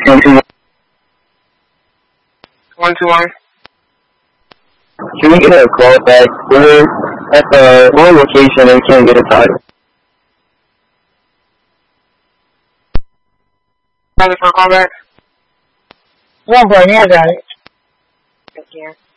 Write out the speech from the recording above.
121. Can we get a call back? We're at the wrong location and we can't get a time. Ready for a call back? Yeah, boy, I got it. Thank you.